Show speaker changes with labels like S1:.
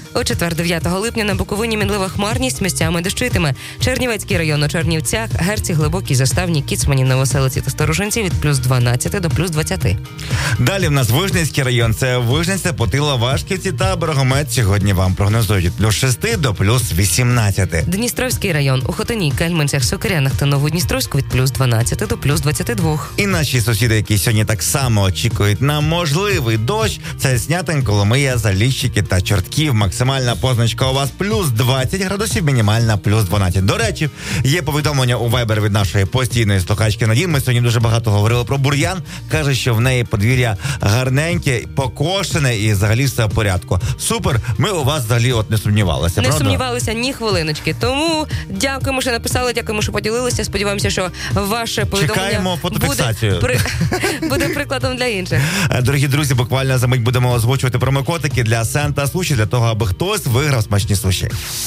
S1: У четвер, 9 липня, на Буковині мінлива хмарність, місцями дощитиме. Чернівецький район у Чернівцях, Герці, Глибокій, Заставні, Кіцмані, Новоселиці та Сторожинці від плюс 12 до плюс 20.
S2: Далі в нас Вижницький район. Це Вижниця, Путила, Вашківці та Берегомет. Сьогодні вам прогнозують від плюс 6 до плюс 18.
S1: Дністровський район у Хотині, Кельменцях, Сокирянах та Новодністровську від плюс 12 до плюс 22.
S2: І наші сусіди, які сьогодні так само очікують на можливий дощ, це Снятин, Коломия, Заліщики та Чортків. Максимальна позначка у вас плюс 20 градусів, мінімальна плюс 12. До речі, є повідомлення у Viber від нашої постійної слухачки Надін. Ми сьогодні дуже багато говорили про бур'ян. Каже, що в неї подвір'я гарненьке, покошене і взагалі все в порядку. Супер, ми у вас взагалі не сумнівалися,
S1: Не
S2: правда?
S1: сумнівалися ні хвилиночки. Тому дякуємо, що написали, дякуємо, що поділилися. Сподіваємося, що ваше повідомлення
S2: Чекаємо фотофіксацію.
S1: буде прикладом для інших.
S2: Дорогі друзі, буквально за мить будемо озвучувати промокодики для Сента Суші, для того, аби хтось виграв смачні суші.